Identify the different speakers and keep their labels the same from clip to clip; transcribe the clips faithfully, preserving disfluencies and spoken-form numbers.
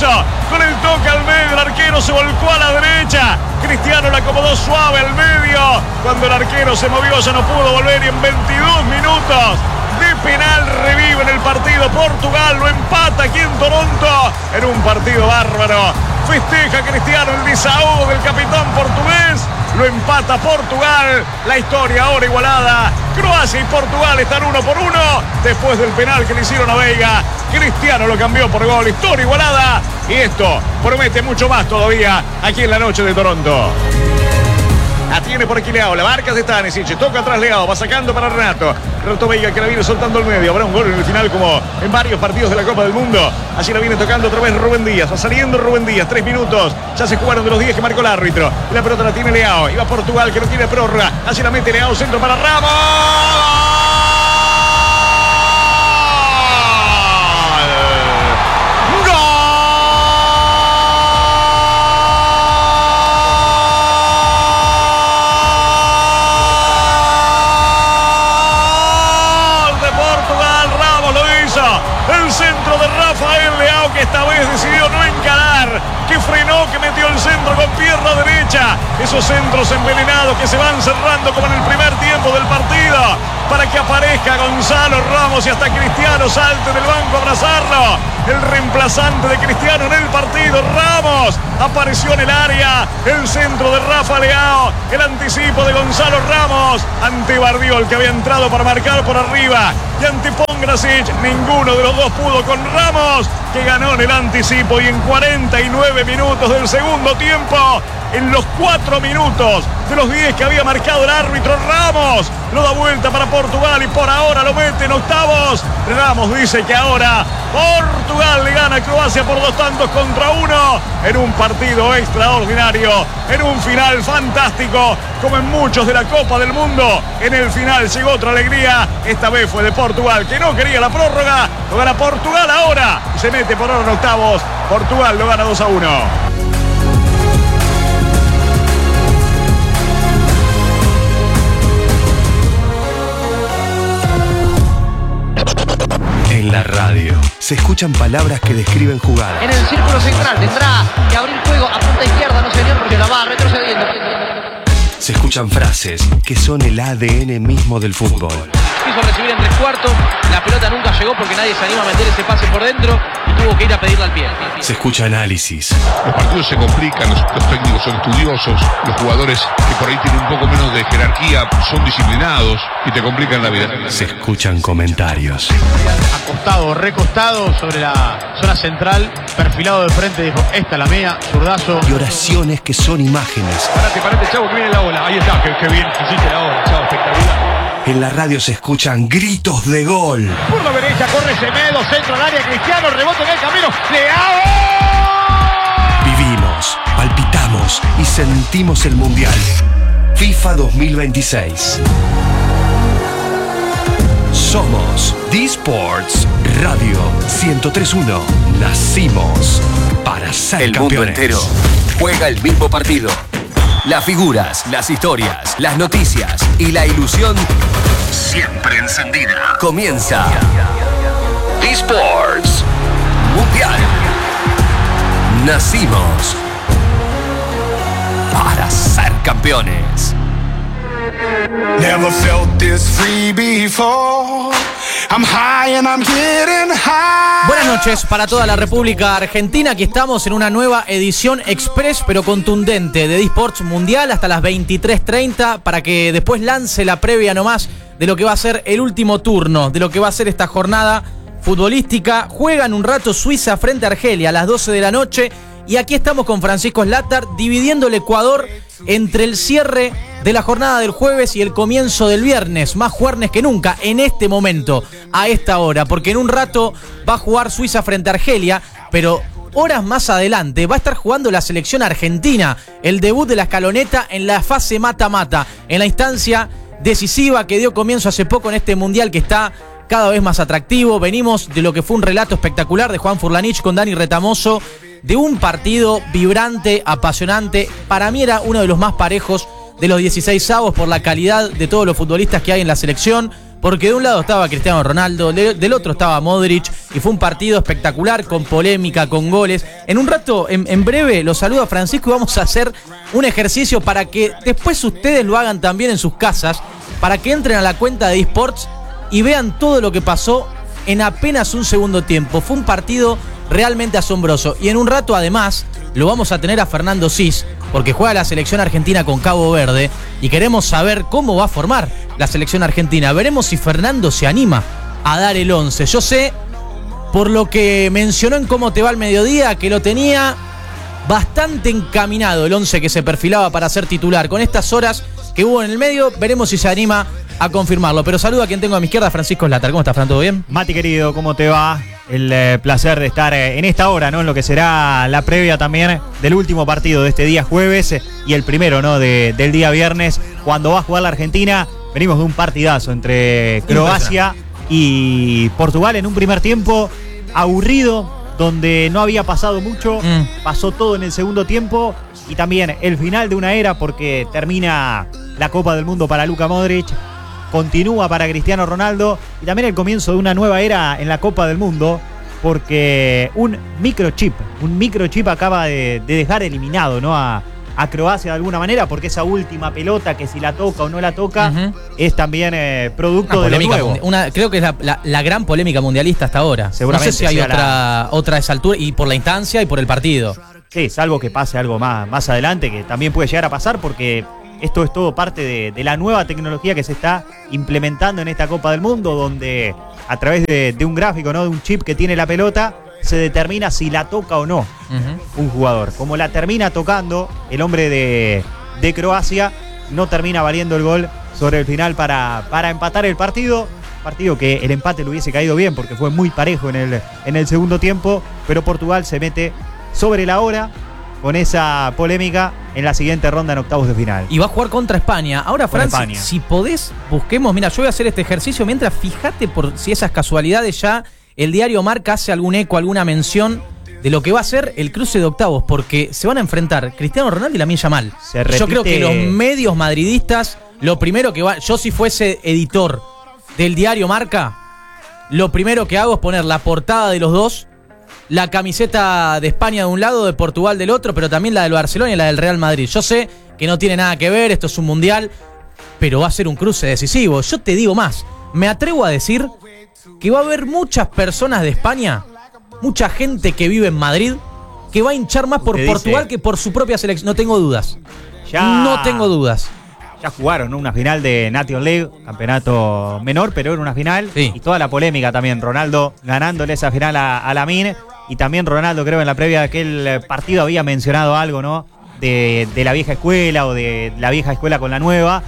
Speaker 1: hizo con el toque al medio. El arquero se volcó a la derecha. Cristiano la acomodó suave al medio. Cuando el arquero se movió ya no pudo volver y en veintidós minutos de penal revive en el partido. Portugal lo empata aquí en Toronto en un partido bárbaro. Festeja Cristiano el desahogo del capitán portugués. Lo empata Portugal. La historia ahora igualada. Croacia y Portugal están uno por uno. Después del penal que le hicieron a Veiga, Cristiano lo cambió por gol. Historia igualada. Y esto promete mucho más todavía aquí en la noche de Toronto. La tiene por aquí Leao, la marca de Stanisic, toca atrás Leao, va sacando para Renato. Renato Veiga que la viene soltando al medio. Habrá un gol en el final como en varios partidos de la Copa del Mundo. Allí la viene tocando otra vez Rubén Díaz. Va saliendo Rubén Díaz, tres minutos. Ya se jugaron de los diez que marcó el árbitro. La pelota la tiene Leao. Y va Portugal que no tiene prórroga. Allí la mete Leao, centro para Ramos. Esta vez decidió no encarar, que frenó, que metió el centro con pierna derecha. Esos centros envenenados que se van cerrando como en el primer tiempo del partido, para que aparezca Gonzalo Ramos y hasta Cristiano salte del banco a abrazarlo. El reemplazante de Cristiano en el partido, Ramos, apareció en el área. El centro de Rafa Leao, el anticipo de Gonzalo Ramos ante Bardiol, que había entrado para marcar por arriba, y ante Pongracic. Ninguno de los dos pudo con Ramos, que ganó en el anticipo. Y en cuarenta y nueve minutos del segundo tiempo, en los cuatro minutos de los diez que había marcado el árbitro, Ramos lo da vuelta para Portugal y por ahora lo mete en octavos. Ramos dice que ahora Portugal le gana a Croacia por dos tantos contra uno en un partido extraordinario, en un final fantástico, como en muchos de la Copa del Mundo. En el final llegó otra alegría, esta vez fue de Portugal, que no quería la prórroga. Lo gana Portugal ahora y se mete por ahora en octavos. Portugal lo gana dos a uno.
Speaker 2: En la radio se escuchan palabras que describen jugadas.
Speaker 3: En el círculo central tendrá que abrir juego a punta izquierda, no señor, porque la va retrocediendo.
Speaker 2: Se escuchan frases que son el A D N mismo del fútbol.
Speaker 3: Quiso recibir en tres cuartos, la pelota nunca llegó porque nadie se anima a meter ese pase por dentro y tuvo que ir a pedirle al pie.
Speaker 2: Se escucha análisis.
Speaker 4: Los partidos se complican, los, los técnicos son estudiosos, los jugadores que por ahí tienen un poco menos de jerarquía son disciplinados y te complican la vida.
Speaker 2: Se escuchan comentarios.
Speaker 5: Acostado, recostado sobre la zona central, perfilado de frente, dijo, esta es la mía, zurdazo.
Speaker 2: Y oraciones que son imágenes.
Speaker 5: Parate, parate, chavo, que viene la ola. Ahí está, qué, qué bien hiciste la ola, chavo, espectacular.
Speaker 2: En la radio se escuchan gritos de gol.
Speaker 5: Por la derecha corre Semedo, centro al área, Cristiano, rebote en el camino, ¡Leao!
Speaker 2: Vivimos, palpitamos y sentimos el Mundial. FIFA dos mil veintiséis. Somos D-Sports Radio ciento tres punto uno. Nacimos para ser
Speaker 6: el
Speaker 2: campeones.
Speaker 6: Mundo entero juega el mismo partido. Las figuras, las historias, las noticias y la ilusión siempre encendida. Comienza D-Sports Mundial. Nacimos para ser campeones.
Speaker 7: Never felt this free before. I'm high and I'm getting high.
Speaker 8: Buenas noches para toda la República Argentina. Aquí estamos en una nueva edición express pero contundente de D-Sports Mundial hasta las veintitrés treinta para que después lance la previa nomás de lo que va a ser el último turno, de lo que va a ser esta jornada futbolística. Juegan un rato Suiza frente a Argelia a las doce de la noche y aquí estamos con Francisco Slatar dividiendo el Ecuador entre el cierre de la jornada del jueves y el comienzo del viernes, más juernes que nunca en este momento, a esta hora, porque en un rato va a jugar Suiza frente a Argelia, pero horas más adelante va a estar jugando la selección argentina, el debut de la escaloneta en la fase mata-mata, en la instancia decisiva que dio comienzo hace poco en este mundial que está cada vez más atractivo. Venimos de lo que fue un relato espectacular de Juan Furlanich con Dani Retamoso, de un partido vibrante, apasionante. Para mí era uno de los más parejos de los dieciseisavos por la calidad de todos los futbolistas que hay en la selección, porque de un lado estaba Cristiano Ronaldo, del otro estaba Modric, y fue un partido espectacular, con polémica, con goles. En un rato, en, en breve, los saludo a Francisco y vamos a hacer un ejercicio para que después ustedes lo hagan también en sus casas, para que entren a la cuenta de eSports y vean todo lo que pasó en apenas un segundo tiempo. Fue un partido realmente asombroso. Y en un rato, además, lo vamos a tener a Fernando Cis, porque juega la selección argentina con Cabo Verde y queremos saber cómo va a formar la selección argentina. Veremos si Fernando se anima a dar el once. Yo sé, por lo que mencionó en Cómo Te Va al Mediodía, que lo tenía bastante encaminado el once que se perfilaba para ser titular. Con estas horas que hubo en el medio, veremos si se anima a confirmarlo. Pero saludo a quien tengo a mi izquierda, Francisco Slater. ¿Cómo estás, Fran? ¿Todo bien?
Speaker 9: Mati, querido, ¿cómo te va? El eh, placer de estar eh, en esta hora, ¿no? En lo que será la previa también del último partido de este día jueves eh, y el primero, ¿no? De, del día viernes, cuando va a jugar la Argentina. Venimos de un partidazo entre Croacia y Portugal en un primer tiempo aburrido, donde no había pasado mucho, mm. pasó todo en el segundo tiempo y también el final de una era, porque termina la Copa del Mundo para Luka Modric, continúa para Cristiano Ronaldo y también el comienzo de una nueva era en la Copa del Mundo, porque un microchip, un microchip acaba de, de dejar eliminado, ¿no? a, a Croacia de alguna manera, porque esa última pelota que si la toca o no la toca uh-huh. es también eh, producto una de lo nuevo.
Speaker 8: Una, creo que es la, la, la gran polémica mundialista hasta ahora.
Speaker 9: Seguramente
Speaker 8: no sé si hay otra,
Speaker 9: la...
Speaker 8: otra a esa altura, y por la instancia y por el partido.
Speaker 9: Sí, salvo que pase algo más, más adelante, que también puede llegar a pasar, porque esto es todo parte de, de la nueva tecnología que se está implementando en esta Copa del Mundo, donde a través de, de un gráfico, ¿no? De un chip que tiene la pelota, se determina si la toca o no uh-huh. un jugador. Como la termina tocando el hombre de, de Croacia, no termina valiendo el gol sobre el final para, para empatar el partido. Partido que el empate le hubiese caído bien porque fue muy parejo en el, en el segundo tiempo, pero Portugal se mete sobre la hora con esa polémica en la siguiente ronda en octavos de final.
Speaker 8: Y va a jugar contra España. Ahora, Fran, si, si podés, busquemos. Mira, yo voy a hacer este ejercicio mientras, fíjate por si esas casualidades ya el diario Marca hace algún eco, alguna mención de lo que va a ser el cruce de octavos, porque se van a enfrentar Cristiano Ronaldo y Lamine Yamal.
Speaker 9: Se repite...
Speaker 8: Yo creo que los medios madridistas, lo primero que va, yo si fuese editor del diario Marca, lo primero que hago es poner la portada de los dos, la camiseta de España de un lado, de Portugal del otro, pero también la del Barcelona y la del Real Madrid. Yo sé que no tiene nada que ver, esto es un mundial, pero va a ser un cruce decisivo. Yo te digo más, me atrevo a decir que va a haber muchas personas de España, mucha gente que vive en Madrid, que va a hinchar más por Portugal que por su propia selección. No tengo dudas. Ya, no tengo dudas.
Speaker 9: Ya jugaron, ¿no? Una final de Nation League, campeonato menor, pero era una final. Sí. Y toda la polémica también. Ronaldo ganándole esa final a, a Lamine. Y también Ronaldo, creo, en la previa de aquel partido había mencionado algo, ¿no? De, de la vieja escuela o de la vieja escuela con la nueva.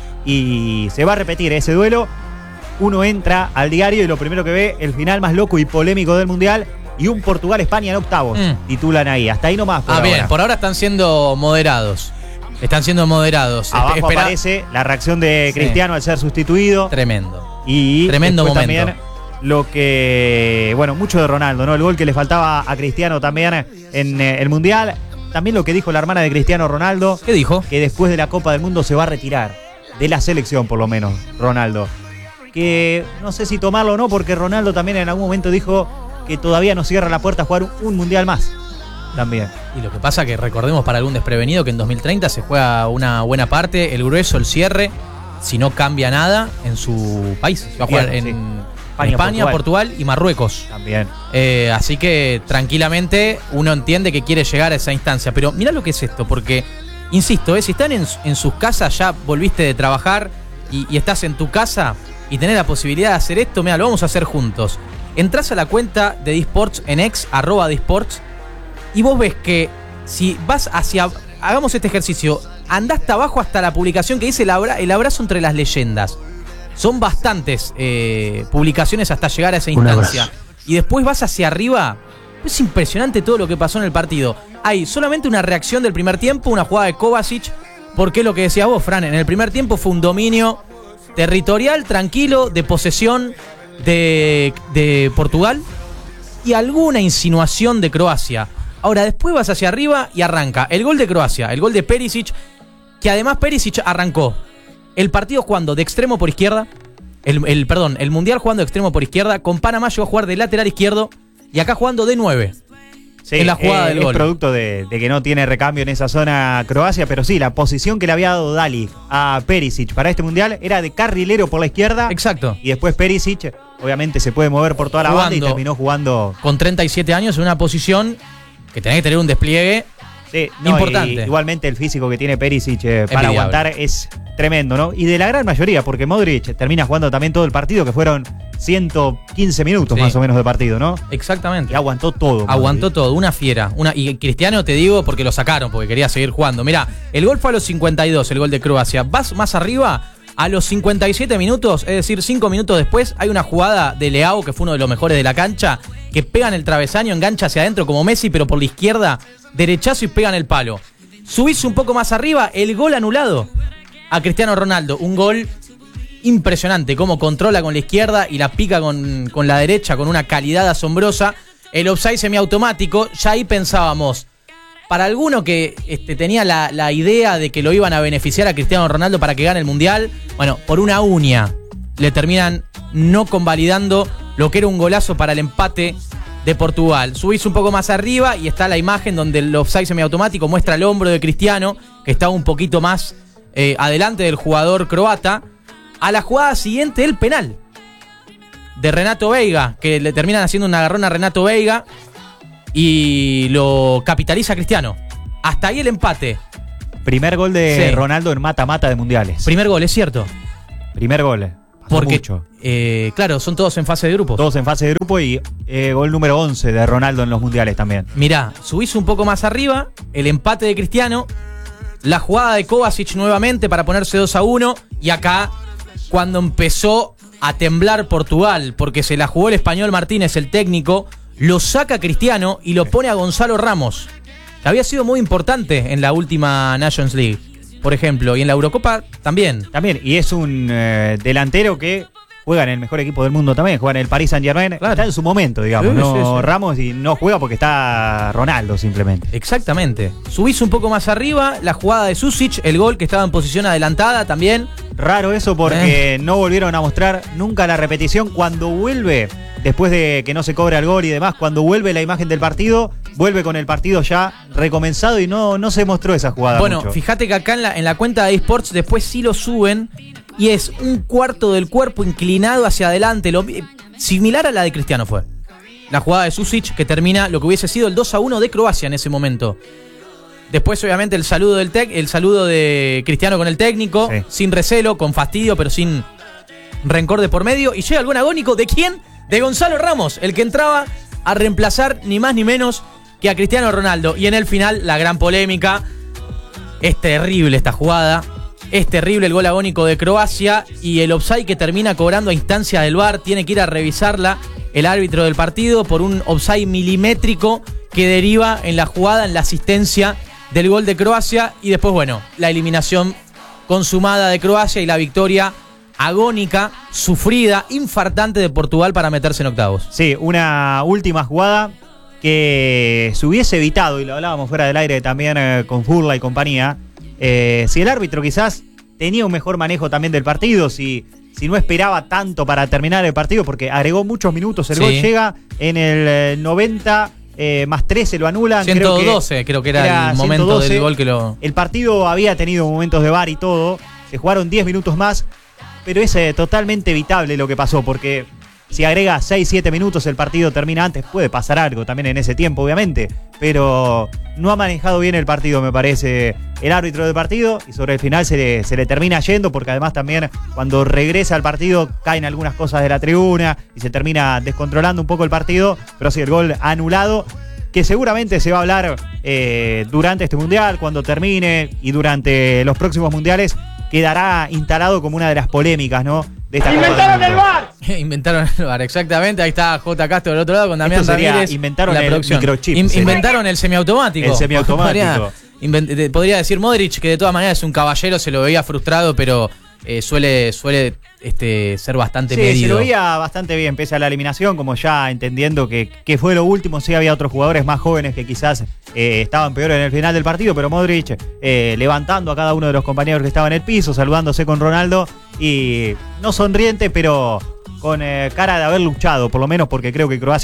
Speaker 9: Y se va a repetir ese duelo. Uno entra al diario y lo primero que ve, el final más loco y polémico del Mundial, y un Portugal-España en octavos, mm. titulan ahí. Hasta ahí nomás por
Speaker 8: Ah,
Speaker 9: ahora.
Speaker 8: bien, por ahora están siendo moderados. Están siendo moderados.
Speaker 9: Abajo
Speaker 8: Espera...
Speaker 9: aparece la reacción de Cristiano sí. al ser sustituido.
Speaker 8: Tremendo.
Speaker 9: Y
Speaker 8: Tremendo momento.
Speaker 9: También lo que, bueno, mucho de Ronaldo, ¿no? El gol que le faltaba a Cristiano también en eh, el Mundial. También lo que dijo la hermana de Cristiano Ronaldo.
Speaker 8: ¿Qué dijo?
Speaker 9: Que después de la Copa del Mundo se va a retirar. De la selección, por lo menos, Ronaldo. Que no sé si tomarlo o no, porque Ronaldo también en algún momento dijo que todavía no cierra la puerta a jugar un, un mundial más. También.
Speaker 8: Y lo que pasa que recordemos para algún desprevenido que en dos mil treinta se juega una buena parte, el grueso, el cierre, si no cambia nada en su país. Se va a jugar en, sí. España, España Portugal. Portugal y Marruecos.
Speaker 9: También.
Speaker 8: Eh, así que tranquilamente uno entiende que quiere llegar a esa instancia. Pero mirá lo que es esto, porque, insisto, eh, si están en, en sus casas, ya volviste de trabajar y, y estás en tu casa y tenés la posibilidad de hacer esto, mirá, lo vamos a hacer juntos. Entrás a la cuenta de Disports en ex, arroba Disports, y vos ves que si vas hacia... Hagamos este ejercicio. Andá hasta abajo hasta la publicación que dice el, abra, el abrazo entre las leyendas. Son bastantes eh, publicaciones hasta llegar a esa instancia. Y después vas hacia arriba. Es impresionante todo lo que pasó en el partido. Hay solamente una reacción del primer tiempo, una jugada de Kovacic, porque es lo que decías vos, Fran. En el primer tiempo fue un dominio territorial, tranquilo, de posesión de, de Portugal y alguna insinuación de Croacia. Ahora, después vas hacia arriba y arranca el gol de Croacia, el gol de Perisic, que además Perisic arrancó el partido jugando de extremo por izquierda, el, el perdón, el Mundial jugando de extremo por izquierda, con Panamá llegó a jugar de lateral izquierdo, y acá jugando de nueve.
Speaker 9: Sí,
Speaker 8: en la jugada
Speaker 9: eh,
Speaker 8: del gol.
Speaker 9: Es producto de, de que no tiene recambio en esa zona Croacia, pero sí, la posición que le había dado Dali a Perisic para este mundial era de carrilero por la izquierda.
Speaker 8: Exacto.
Speaker 9: Y después Perisic, obviamente, se puede mover por toda la
Speaker 8: Jugando,
Speaker 9: banda y terminó jugando.
Speaker 8: Con treinta y siete años en una posición que tenía que tener un despliegue
Speaker 9: sí, no,
Speaker 8: importante.
Speaker 9: Y, igualmente el físico que tiene Perisic eh, para
Speaker 8: Envidiable.
Speaker 9: aguantar es tremendo, ¿no? Y de la gran mayoría, porque Modric termina jugando también todo el partido, que fueron ciento quince minutos
Speaker 8: Sí.
Speaker 9: más o menos de partido, ¿no?
Speaker 8: Exactamente.
Speaker 9: Y aguantó todo.
Speaker 8: Aguantó
Speaker 9: Modric.
Speaker 8: todo, una fiera. Una, y Cristiano, te digo, porque lo sacaron, porque quería seguir jugando. Mirá, el gol fue a los cincuenta y dos, el gol de Croacia. Vas más arriba, a los cincuenta y siete minutos, es decir, cinco minutos después, hay una jugada de Leao, que fue uno de los mejores de la cancha, que pega en el travesaño, engancha hacia adentro como Messi, pero por la izquierda, derechazo y pega en el palo. Subís un poco más arriba, el gol anulado a Cristiano Ronaldo. Un gol impresionante, cómo controla con la izquierda y la pica con, con la derecha con una calidad asombrosa. El offside semiautomático, ya ahí pensábamos, para alguno que este, tenía la, la idea de que lo iban a beneficiar a Cristiano Ronaldo para que gane el Mundial, bueno, por una uña le terminan no convalidando lo que era un golazo para el empate de Portugal. Subís un poco más arriba y está la imagen donde el offside semiautomático muestra el hombro de Cristiano, que está un poquito más eh, adelante del jugador croata. A la jugada siguiente, el penal de Renato Veiga, que le terminan haciendo un agarrón a Renato Veiga y lo capitaliza Cristiano. Hasta ahí el empate.
Speaker 9: Primer gol de
Speaker 8: Sí.
Speaker 9: Ronaldo en mata-mata de mundiales.
Speaker 8: Primer gol, es cierto.
Speaker 9: Primer gol. Pasó
Speaker 8: Porque,
Speaker 9: mucho.
Speaker 8: eh, claro, son todos en fase de grupos.
Speaker 9: Todos en fase de grupo y eh, gol número once de Ronaldo en los mundiales también.
Speaker 8: Mirá, subís un poco más arriba, el empate de Cristiano, la jugada de Kovacic nuevamente para ponerse dos a uno, y acá, cuando empezó a temblar Portugal, porque se la jugó el español Martínez, el técnico, lo saca Cristiano y lo pone a Gonzalo Ramos, que había sido muy importante en la última Nations League, por ejemplo, y en la Eurocopa también.
Speaker 9: También, y es un eh, delantero que juega en el mejor equipo del mundo también, juega en el Paris Saint-Germain,
Speaker 8: Claro.
Speaker 9: está en su momento, digamos,
Speaker 8: Sí,
Speaker 9: no
Speaker 8: sí, sí.
Speaker 9: Ramos y no juega porque está Ronaldo simplemente.
Speaker 8: Exactamente. Subís un poco más arriba, la jugada de Susic, el gol que estaba en posición adelantada también.
Speaker 9: Raro eso porque no volvieron a mostrar nunca la repetición. Cuando vuelve, después de que no se cobra el gol y demás, cuando vuelve la imagen del partido, vuelve con el partido ya recomenzado y no, no se mostró esa jugada
Speaker 8: Bueno,
Speaker 9: mucho.
Speaker 8: fíjate que acá en la, en la cuenta de eSports después sí lo suben y es un cuarto del cuerpo inclinado hacia adelante, lo, similar a la de Cristiano fue. La jugada de Susic que termina lo que hubiese sido el dos a uno de Croacia en ese momento. Después, obviamente, el saludo del tec, el saludo de Cristiano con el técnico,
Speaker 9: Sí.
Speaker 8: sin recelo, con fastidio, pero sin rencor de por medio. Y llega el gol agónico ¿de quién? De Gonzalo Ramos, el que entraba a reemplazar ni más ni menos que a Cristiano Ronaldo. Y en el final, la gran polémica. Es terrible esta jugada. Es terrible el gol agónico de Croacia. Y el offside que termina cobrando a instancia del V A R. Tiene que ir a revisarla el árbitro del partido por un offside milimétrico que deriva en la jugada, en la asistencia del gol de Croacia. Y después, bueno, la eliminación consumada de Croacia y la victoria agónica, sufrida, infartante de Portugal para meterse en octavos.
Speaker 9: Sí, una última jugada que se hubiese evitado, y lo hablábamos fuera del aire también eh, con Furla y compañía, eh, si el árbitro quizás tenía un mejor manejo también del partido, si, si no esperaba tanto para terminar el partido, porque agregó muchos minutos, el
Speaker 8: Sí.
Speaker 9: gol llega en el eh, noventa eh, más trece, lo anulan.
Speaker 8: ciento
Speaker 9: creo
Speaker 8: doce
Speaker 9: que
Speaker 8: creo que era,
Speaker 9: era
Speaker 8: el momento
Speaker 9: ciento doce.
Speaker 8: del gol que lo...
Speaker 9: El partido había tenido momentos de V A R y todo, se jugaron diez minutos más, pero es eh, totalmente evitable lo que pasó, porque si agrega seis siete minutos el partido termina antes, puede pasar algo también en ese tiempo, obviamente, pero no ha manejado bien el partido, me parece, el árbitro del partido, y sobre el final se le, se le termina yendo, porque además también cuando regresa al partido caen algunas cosas de la tribuna y se termina descontrolando un poco el partido, pero sí, el gol anulado, que seguramente se va a hablar eh, durante este mundial, cuando termine, y durante los próximos mundiales quedará instalado como una de las polémicas, ¿no? De esta
Speaker 5: ¡Inventaron el V A R!
Speaker 8: Inventaron el V A R, exactamente. Ahí está J. Castro del otro lado con Damián
Speaker 9: Esto sería,
Speaker 8: Ramírez.
Speaker 9: inventaron
Speaker 8: la
Speaker 9: el
Speaker 8: producción.
Speaker 9: microchip,
Speaker 8: In-
Speaker 9: sería.
Speaker 8: inventaron el semiautomático.
Speaker 9: El semiautomático.
Speaker 8: Podría, invent- de- podría decir Modric, que de todas maneras es un caballero, se lo veía frustrado, pero eh, suele, suele este, ser bastante
Speaker 9: Sí,
Speaker 8: medido.
Speaker 9: se lo veía bastante bien, pese a la eliminación, como ya entendiendo que, que fue lo último. Sí, había otros jugadores más jóvenes que quizás eh, estaban peor en el final del partido, pero Modric eh, levantando a cada uno de los compañeros que estaban en el piso, saludándose con Ronaldo y no sonriente, pero con eh, cara de haber luchado, por lo menos porque creo que Croacia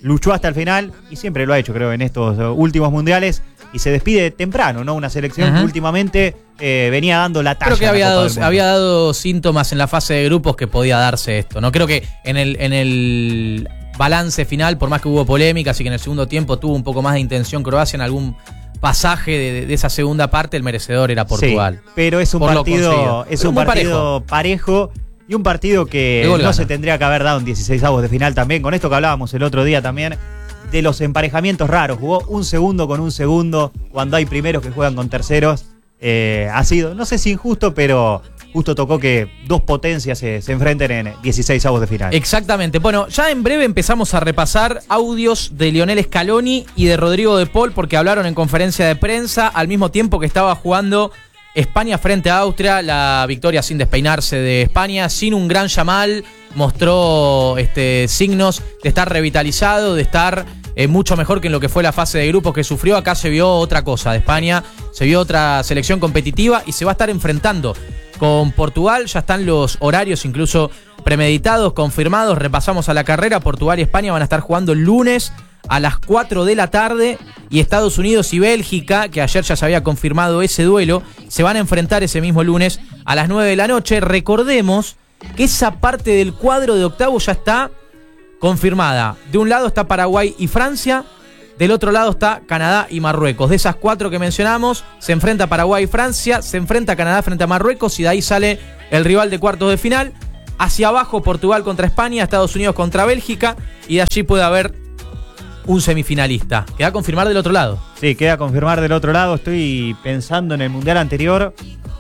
Speaker 9: luchó hasta el final y siempre lo ha hecho, creo, en estos últimos mundiales. Y se despide temprano, ¿no? Una selección uh-huh. que últimamente eh, venía dando la talla.
Speaker 8: Creo que había dado, había dado síntomas en la fase de grupos que podía darse esto, ¿no? Creo que en el, en el balance final, por más que hubo polémicas y que en el segundo tiempo tuvo un poco más de intención Croacia en algún pasaje de, de esa segunda parte, el merecedor era Portugal.
Speaker 9: Sí, pero es un por partido, es un partido parejo. parejo y un partido que no gana. Se tendría que haber dado en dieciseisavos de final también. Con esto que hablábamos el otro día también, de los emparejamientos raros. Jugó un segundo con un segundo cuando hay primeros que juegan con terceros. Eh, ha sido, no sé si injusto, pero justo tocó que dos potencias se, se enfrenten en dieciseisavos de final.
Speaker 8: Exactamente. Bueno, ya en breve empezamos a repasar audios de Lionel Scaloni y de Rodrigo de Paul, porque hablaron en conferencia de prensa al mismo tiempo que estaba jugando España frente a Austria, la victoria sin despeinarse de España, sin un gran Yamal, mostró este, signos de estar revitalizado, de estar eh, mucho mejor que en lo que fue la fase de grupos que sufrió. Acá se vio otra cosa de España, se vio otra selección competitiva y se va a estar enfrentando con Portugal. Ya están los horarios incluso premeditados, confirmados. Repasamos a la carrera. Portugal y España van a estar jugando el lunes a las cuatro de la tarde, y Estados Unidos y Bélgica, que ayer ya se había confirmado ese duelo, se van a enfrentar ese mismo lunes a las nueve de la noche. Recordemos que esa parte del cuadro de octavos ya está confirmada. De un lado está Paraguay y Francia, del otro lado está Canadá y Marruecos. De esas cuatro que mencionamos, se enfrenta Paraguay y Francia, se enfrenta Canadá frente a Marruecos, y de ahí sale el rival de cuartos de final. Hacia abajo, Portugal contra España, Estados Unidos contra Bélgica, y de allí puede haber un semifinalista. Queda a confirmar del otro lado.
Speaker 9: Sí, queda a confirmar del otro lado. Estoy pensando en el Mundial anterior,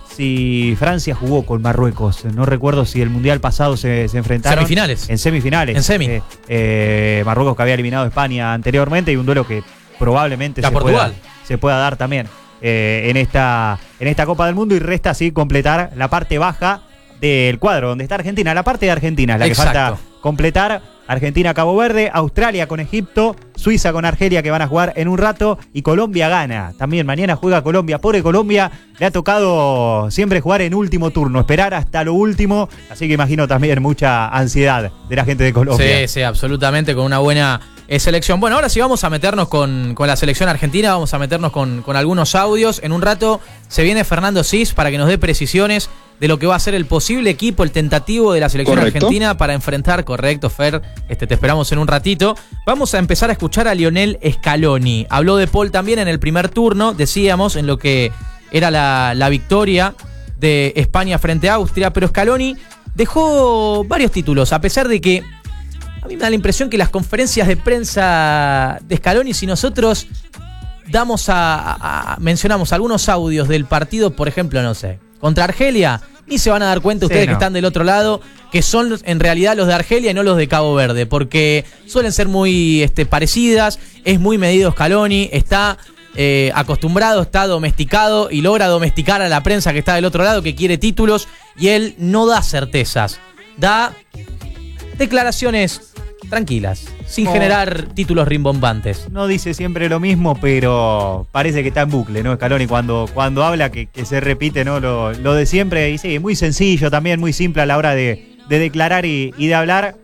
Speaker 9: si Francia jugó con Marruecos. No recuerdo si el Mundial pasado se, se enfrentaron.
Speaker 8: Semifinales.
Speaker 9: En semifinales.
Speaker 8: En semi.
Speaker 9: Eh, eh, Marruecos, que había eliminado a España anteriormente, y un duelo que probablemente se pueda, se pueda dar también eh, en, esta, en esta Copa del Mundo. Y resta así completar la parte baja del cuadro, donde está Argentina. La parte de Argentina es la Exacto. que falta completar. Argentina-Cabo Verde, Australia con Egipto, Suiza con Argelia, que van a jugar en un rato, y Colombia gana. También mañana juega Colombia. Pobre Colombia, le ha tocado siempre jugar en último turno, esperar hasta lo último, así que imagino también mucha ansiedad de la gente de Colombia.
Speaker 8: Sí, sí, absolutamente, con una buena eh, selección. Bueno, ahora sí vamos a meternos con, con la selección argentina, vamos a meternos con, con algunos audios. En un rato se viene Fernando Cis para que nos dé precisiones de lo que va a ser el posible equipo, el tentativo de la selección correcto. Argentina para enfrentar, correcto, Fer, este, te esperamos en un ratito. Vamos a empezar a escuchar a Lionel Scaloni. Habló de Paul también en el primer turno, decíamos, en lo que era la, la victoria de España frente a Austria, pero Scaloni dejó varios títulos, a pesar de que a mí me da la impresión que las conferencias de prensa de Scaloni, si nosotros damos a, a, a mencionamos algunos audios del partido, por ejemplo, no sé, contra Argelia, ni se van a dar cuenta ustedes sí, no. que están del otro lado, que son en realidad los de Argelia y no los de Cabo Verde, porque suelen ser muy este, parecidas, es muy medido Scaloni, está eh, acostumbrado, está domesticado y logra domesticar a la prensa que está del otro lado, que quiere títulos, y él no da certezas, da declaraciones tranquilas, sin no, generar títulos rimbombantes.
Speaker 9: No dice siempre lo mismo, pero parece que está en bucle, ¿no? Scaloni cuando, cuando habla que, que se repite, ¿no? Lo, lo de siempre, y sí, muy sencillo también, muy simple a la hora de, de declarar y, y de hablar.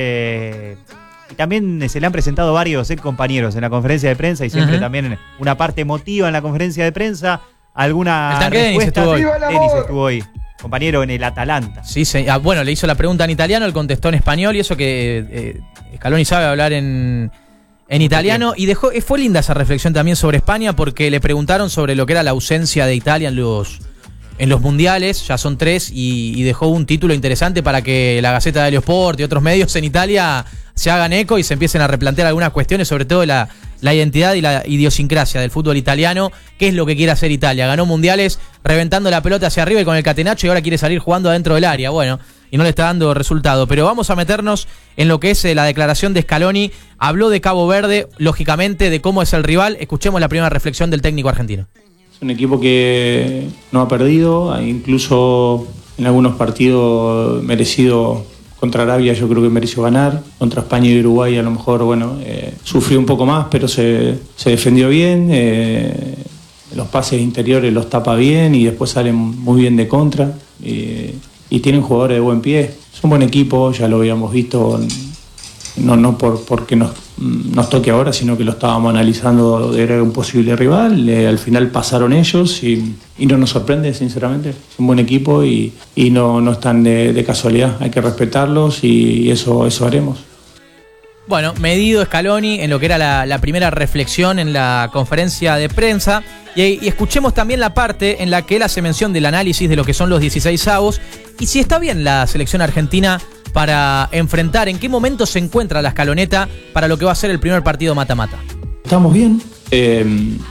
Speaker 9: Eh, y también se le han presentado varios eh, compañeros en la conferencia de prensa, y siempre uh-huh. también una parte emotiva en la conferencia de prensa. Alguna
Speaker 8: El tanque respuesta. Denis estuvo
Speaker 9: hoy. Denis estuvo hoy. Compañero en el Atalanta.
Speaker 8: Sí, sí. Ah, bueno, le hizo la pregunta en italiano, él contestó en español, y eso que eh, Scaloni sabe hablar en, en italiano. Y dejó, fue linda esa reflexión también sobre España, porque le preguntaron sobre lo que era la ausencia de Italia en los, en los mundiales, ya son tres, y, y dejó un título interesante para que la Gazzetta dello Sport y otros medios en Italia se hagan eco y se empiecen a replantear algunas cuestiones, sobre todo la, la identidad y la idiosincrasia del fútbol italiano. ¿Qué es lo que quiere hacer Italia? Ganó mundiales reventando la pelota hacia arriba y con el catenaccio, y ahora quiere salir jugando adentro del área. Bueno, y no le está dando resultado. Pero vamos a meternos en lo que es eh, la declaración de Scaloni. Habló de Cabo Verde, lógicamente, de cómo es el rival. Escuchemos la primera reflexión del técnico argentino.
Speaker 10: Es un equipo que no ha perdido, incluso en algunos partidos merecido. Contra Arabia yo creo que mereció ganar, contra España y Uruguay a lo mejor, bueno, eh, sufrió un poco más, pero se, se defendió bien, eh, los pases interiores los tapa bien y después salen muy bien de contra, eh, y tienen jugadores de buen pie. Es un buen equipo, ya lo habíamos visto, no, no por, porque nos nos toque ahora, sino que lo estábamos analizando, era un posible rival. Eh, al final pasaron ellos y, y no nos sorprende, sinceramente. Es un buen equipo y, y no, no están de, de casualidad. Hay que respetarlos y eso, eso haremos.
Speaker 8: Bueno, medido Scaloni en lo que era la, la primera reflexión en la conferencia de prensa. Y, y escuchemos también la parte en la que él hace mención del análisis de lo que son los dieciseisavos y si está bien la selección argentina para enfrentar, en qué momento se encuentra la escaloneta para lo que va a ser el primer partido mata-mata.
Speaker 10: Estamos bien, eh,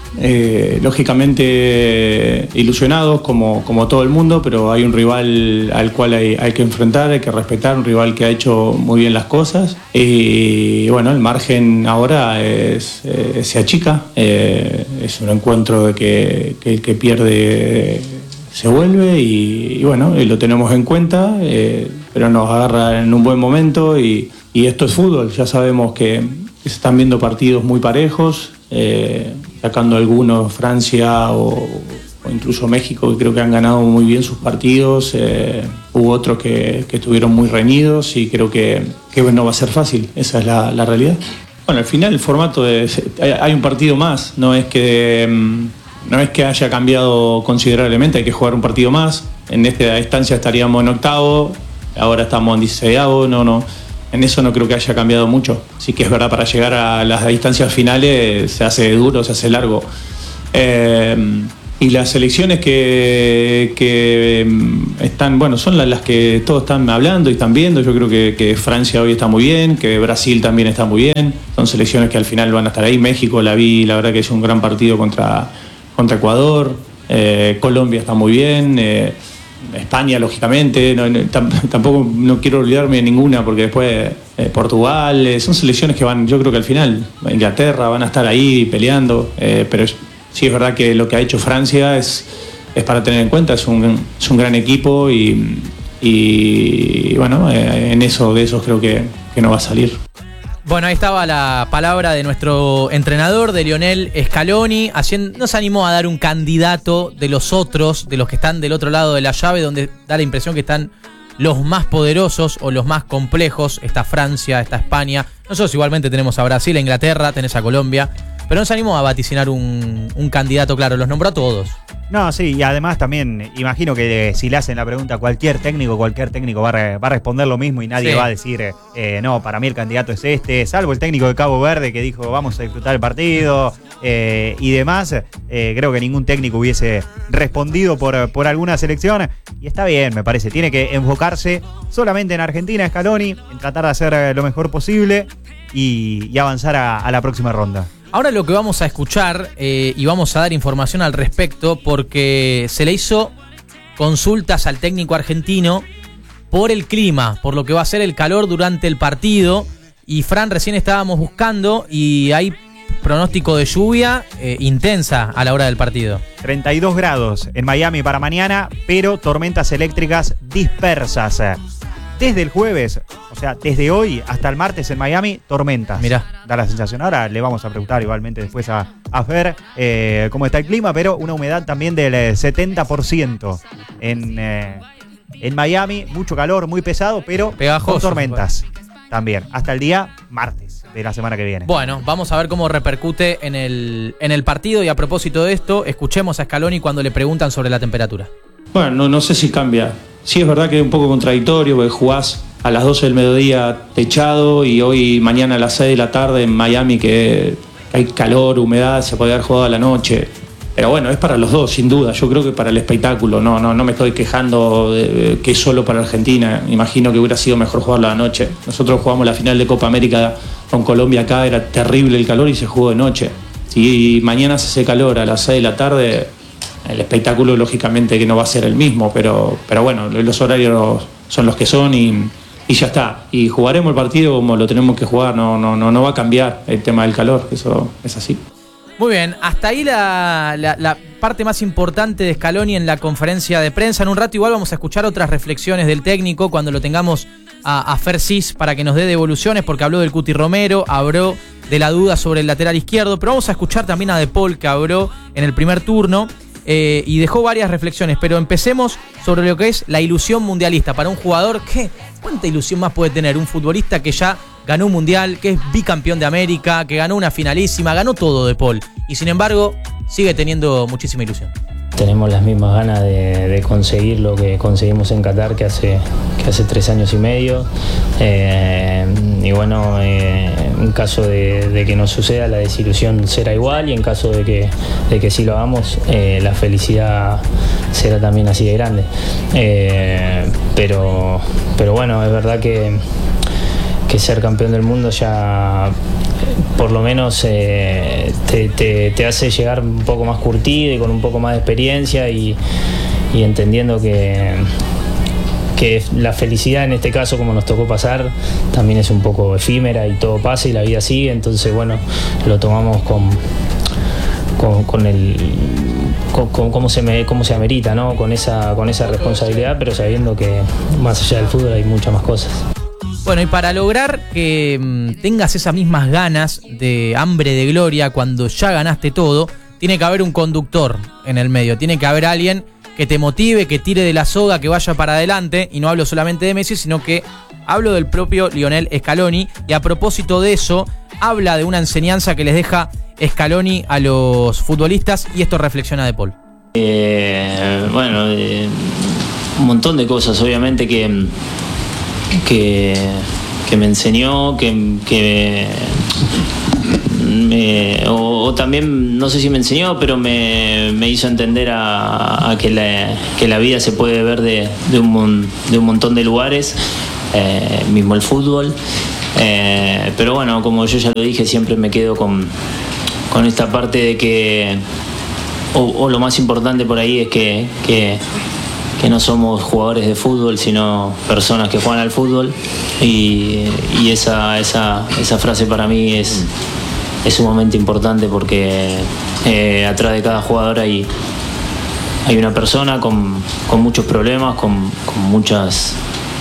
Speaker 10: eh, lógicamente ilusionados como, como todo el mundo, pero hay un rival al cual hay, hay que enfrentar, hay que respetar, un rival que ha hecho muy bien las cosas y bueno, el margen ahora es, eh, se achica, eh, es un encuentro de que, que el que pierde se vuelve y, y bueno, y lo tenemos en cuenta, eh, pero nos agarra en un buen momento y, y esto es fútbol, ya sabemos que se están viendo partidos muy parejos, eh, sacando algunos Francia o, o incluso México, que creo que han ganado muy bien sus partidos, eh, hubo otros que, que estuvieron muy reñidos y creo que, que no va a ser fácil, esa es la, la realidad. Bueno, al final el formato es, hay un partido más, no es que... No es que haya cambiado considerablemente, hay que jugar un partido más. En esta instancia estaríamos en octavo, ahora estamos en dieciseisavo, no, no. En eso no creo que haya cambiado mucho. Sí que es verdad, para llegar a las distancias finales se hace duro, se hace largo. Eh, y las selecciones que, que están, bueno, son las, las que todos están hablando y están viendo. Yo creo que, que Francia hoy está muy bien, que Brasil también está muy bien. Son selecciones que al final van a estar ahí. México la vi, la verdad que es un gran partido contra... contra Ecuador, eh, Colombia está muy bien, eh, España lógicamente, no, no, tampoco no quiero olvidarme de ninguna porque después eh, Portugal, eh, son selecciones que van, yo creo que al final, Inglaterra van a estar ahí peleando, eh, pero es, sí es verdad que lo que ha hecho Francia es, es para tener en cuenta, es un, es un gran equipo y, y bueno, eh, en eso de esos creo que, que no va a salir.
Speaker 8: Bueno, ahí estaba la palabra de nuestro entrenador, de Lionel Scaloni. Haciendo, nos animó a dar un candidato de los otros, de los que están del otro lado de la llave, donde da la impresión que están los más poderosos o los más complejos. Está Francia, está España. Nosotros igualmente tenemos a Brasil, a Inglaterra, tenés a Colombia. Pero nos animó a vaticinar un, un candidato, claro, los nombró a todos.
Speaker 9: No, sí, y además también imagino que si le hacen la pregunta a cualquier técnico, cualquier técnico va a, re, va a responder lo mismo y nadie sí. va a decir, eh, no, para mí el candidato es este, salvo el técnico de Cabo Verde que dijo vamos a disfrutar el partido eh, y demás. Eh, creo que ningún técnico hubiese respondido por, por alguna selección y está bien, me parece. Tiene que enfocarse solamente en Argentina, Scaloni, en tratar de hacer lo mejor posible y, y avanzar a, a la próxima ronda.
Speaker 8: Ahora lo que vamos a escuchar eh, y vamos a dar información al respecto porque se le hizo consultas al técnico argentino por el clima, por lo que va a ser el calor durante el partido y Fran, recién estábamos buscando y hay pronóstico de lluvia eh, intensa a la hora del partido.
Speaker 9: treinta y dos grados en Miami para mañana, pero tormentas eléctricas dispersas. Desde el jueves, o sea, desde hoy hasta el martes en Miami, tormentas.
Speaker 8: Mirá.
Speaker 9: Da la sensación. Ahora le vamos a preguntar igualmente después a, a Fer eh, cómo está el clima, pero una humedad también del setenta por ciento en, eh, en Miami. Mucho calor, muy pesado, pero
Speaker 8: pegajoso,
Speaker 9: con tormentas también. Hasta el día martes de la semana que viene.
Speaker 8: Bueno, vamos a ver cómo repercute en el, en el partido. Y a propósito de esto, escuchemos a Scaloni cuando le preguntan sobre la temperatura.
Speaker 10: Bueno, no, no sé si cambia. Sí, es verdad que es un poco contradictorio porque jugás a las doce del mediodía techado y hoy, mañana a las seis de la tarde en Miami que hay calor, humedad, se puede haber jugado a la noche. Pero bueno, es para los dos, sin duda. Yo creo que para el espectáculo. No, no, no me estoy quejando de que es solo para Argentina. Imagino que hubiera sido mejor jugarlo a la noche. Nosotros jugamos la final de Copa América con Colombia acá, era terrible el calor y se jugó de noche. Si mañana se hace calor a las seis de la tarde... El espectáculo lógicamente que no va a ser el mismo, pero, pero bueno, los horarios son los que son y, y ya está. Y jugaremos el partido como lo tenemos que jugar, no, no, no, no va a cambiar el tema del calor, eso es así.
Speaker 8: Muy bien, hasta ahí la, la, la parte más importante de Scaloni en la conferencia de prensa. En un rato igual vamos a escuchar otras reflexiones del técnico cuando lo tengamos a, a Fer Cis para que nos dé devoluciones, porque habló del Cuti Romero, habló de la duda sobre el lateral izquierdo, pero vamos a escuchar también a De Paul, que habló en el primer turno. Eh, y dejó varias reflexiones, pero empecemos sobre lo que es la ilusión mundialista para un jugador. ¿Qué? ¿Cuánta ilusión más puede tener un futbolista que ya ganó un mundial, que es bicampeón de América, que ganó una finalísima, ganó todo De Paul. Y sin embargo, sigue teniendo muchísima ilusión.
Speaker 11: Tenemos las mismas ganas de, de conseguir lo que conseguimos en Qatar, que hace, que hace tres años y medio. Eh, y bueno, eh, en caso de, de que no suceda, la desilusión será igual, y en caso de que, de que sí lo hagamos, eh, la felicidad será también así de grande. Eh, pero, pero bueno, es verdad que, que ser campeón del mundo ya por lo menos eh, te, te, te hace llegar un poco más curtido y con un poco más de experiencia, y, y entendiendo que, que la felicidad en este caso, como nos tocó pasar, también es un poco efímera y todo pasa y la vida sigue. Entonces bueno, lo tomamos con, con, con el con, con, cómo se me, cómo se amerita, ¿no? Con esa, con esa responsabilidad, pero sabiendo que más allá del fútbol hay muchas más cosas.
Speaker 8: Bueno, y para lograr que mmm, tengas esas mismas ganas de hambre de gloria cuando ya ganaste todo, tiene que haber un conductor en el medio, tiene que haber alguien que te motive, que tire de la soga, que vaya para adelante, y no hablo solamente de Messi, sino que hablo del propio Lionel Scaloni, y a propósito de eso, habla de una enseñanza que les deja Scaloni a los futbolistas, y esto reflexiona De Paul.
Speaker 11: Eh, bueno, eh, un montón de cosas, obviamente que... Que, que me enseñó, que, que me, o, o también, no sé si me enseñó, pero me, me hizo entender a, a que, la, que la vida se puede ver de, de, un, de un montón de lugares, eh, mismo el fútbol. Eh, pero bueno, como yo ya lo dije, siempre me quedo con, con esta parte de que, o, o lo más importante por ahí es que, que que no somos jugadores de fútbol, sino personas que juegan al fútbol, y, y esa, esa, esa frase para mí es, es sumamente importante, porque eh, atrás de cada jugador hay, hay una persona con, con muchos problemas, con, con muchas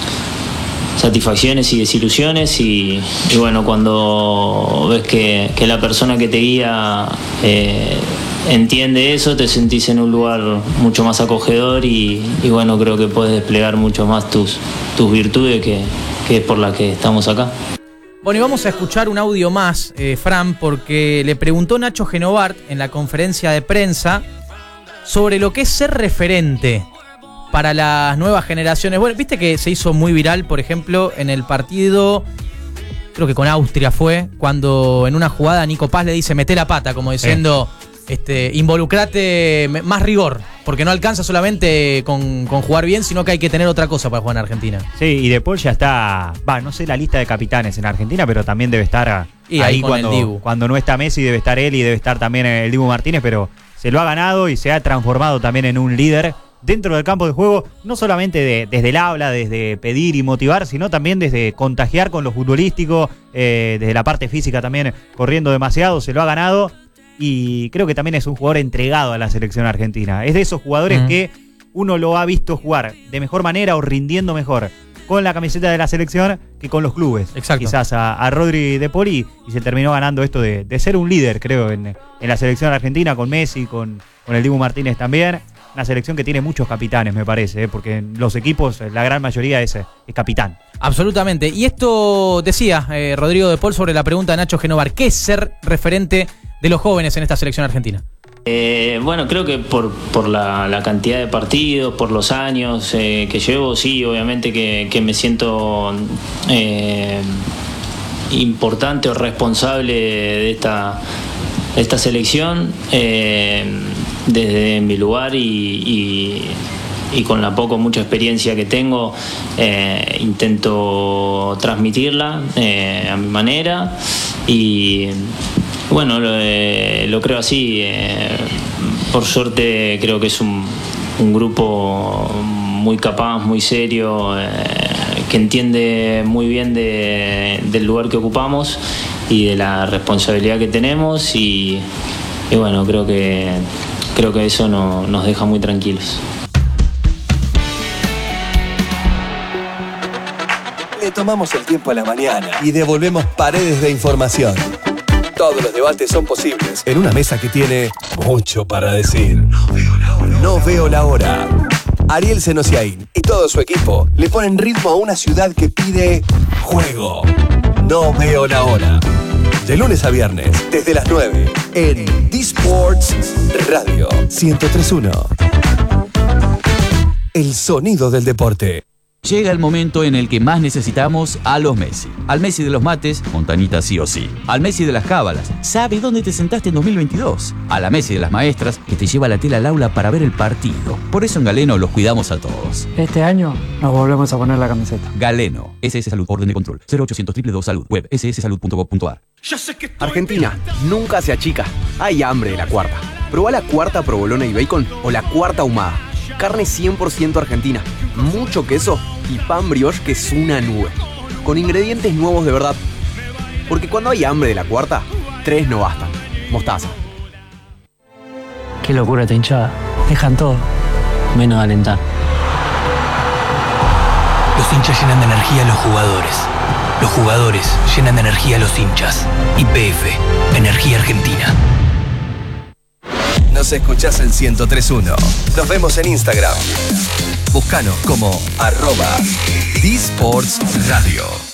Speaker 11: satisfacciones y desilusiones, y, y bueno, cuando ves que, que la persona que te guía eh, entiende eso, te sentís en un lugar mucho más acogedor, y, y bueno, creo que puedes desplegar mucho más tus, tus virtudes, que, que es por la que estamos acá.
Speaker 8: Bueno, y vamos a escuchar un audio más, eh, Fran, porque le preguntó Nacho Genovart en la conferencia de prensa sobre lo que es ser referente para las nuevas generaciones. Bueno, viste que se hizo muy viral, por ejemplo, en el partido, creo que con Austria fue, cuando en una jugada Nico Paz le dice meté la pata, como diciendo... Eh. Este, involucrate, más rigor, porque no alcanza solamente con, con jugar bien, sino que hay que tener otra cosa para jugar en Argentina.
Speaker 9: Sí, y De Paul ya está, va, no sé la lista de capitanes en Argentina, pero también debe estar
Speaker 8: y
Speaker 9: ahí,
Speaker 8: ahí
Speaker 9: cuando, cuando no está Messi, debe estar él, y debe estar también el Dibu Martínez, pero se lo ha ganado y se ha transformado también en un líder dentro del campo de juego, no solamente de, desde el habla, desde pedir y motivar, sino también desde contagiar con lo futbolístico, eh, desde la parte física también, corriendo demasiado, se lo ha ganado. Y creo que también es un jugador entregado a la selección argentina. Es de esos jugadores mm. que uno lo ha visto jugar de mejor manera o rindiendo mejor con la camiseta de la selección que con los clubes.
Speaker 8: Exacto.
Speaker 9: Quizás a, a Rodri De Paul, y se terminó ganando esto de, de ser un líder, creo, en, en la selección argentina, con Messi, con, con el Dibu Martínez también. Una selección que tiene muchos capitanes, me parece, ¿eh? Porque en los equipos la gran mayoría es, es capitán.
Speaker 8: Absolutamente. Y esto decía eh, Rodrigo De Paul sobre la pregunta de Nacho Genovart. ¿Qué es ser referente de los jóvenes en esta selección argentina?
Speaker 11: Eh, bueno, creo que por, por la, la cantidad de partidos, por los años eh, que llevo, sí, obviamente que, que me siento eh, importante o responsable de esta, de esta selección eh, desde mi lugar, y, y, y con la poco mucha experiencia que tengo, eh, intento transmitirla eh, a mi manera, y bueno, lo, eh, lo creo así. Eh, por suerte creo que es un, un grupo muy capaz, muy serio, eh, que entiende muy bien de, del lugar que ocupamos y de la responsabilidad que tenemos, y, y bueno, creo que, creo que eso no, nos deja muy tranquilos.
Speaker 2: Le tomamos el tiempo a la mañana y devolvemos paredes de información. Todos los debates son posibles en una mesa que tiene mucho para decir. No veo la hora. No veo la hora. Ariel Senosiaín y todo su equipo le ponen ritmo a una ciudad que pide juego. No veo la hora. De lunes a viernes, desde las nueve, en D-Sports Radio ciento tres punto uno. El sonido del deporte.
Speaker 12: Llega el momento en el que más necesitamos a los Messi. Al Messi de los mates, Montanita sí o sí. Al Messi de las cábalas, sabe dónde te sentaste en dos mil veintidós. A la Messi de las maestras, que te lleva la tela al aula para ver el partido. Por eso en Galeno los cuidamos a todos.
Speaker 13: Este año nos volvemos a poner la camiseta.
Speaker 12: Galeno, S S Salud, orden de control, cero ochocientos dos dos dos Salud, web ese ese salud punto gov punto a r.
Speaker 14: Argentina, nunca se achica. Hay hambre de la cuarta. Probá la cuarta provolona y bacon o la cuarta ahumada. Carne cien por ciento argentina, mucho queso y pan brioche que es una nube. Con ingredientes nuevos de verdad. Porque cuando hay hambre de la cuarta, tres no bastan. Mostaza.
Speaker 15: Qué locura esta hinchada. Dejan todo, menos alentar.
Speaker 16: Los hinchas llenan de energía a los jugadores. Los jugadores llenan de energía a los hinchas. Y P F, Energía Argentina.
Speaker 2: Nos escuchás en ciento tres punto uno. Nos vemos en Instagram. Búscanos como arroba D-Sports Radio.